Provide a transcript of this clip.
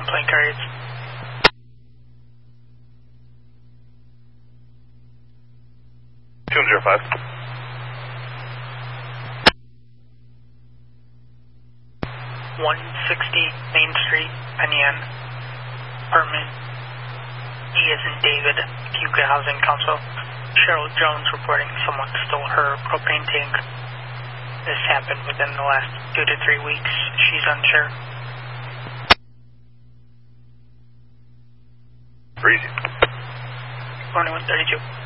complaint carriers. Two 05. 160 Main Street, Penn Yan, apartment E as in David, Cuba Housing Council. Cheryl Jones reporting someone stole her propane tank. This happened within the last 2 to 3 weeks. She's unsure. Breezy. Morning 132.